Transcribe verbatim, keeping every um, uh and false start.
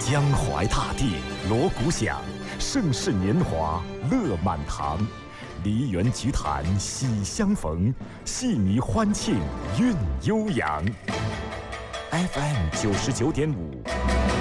江淮大地，锣鼓响，盛世年华乐满堂。梨园菊坛喜相逢，戏迷欢庆韵悠扬。F M 九十九点五。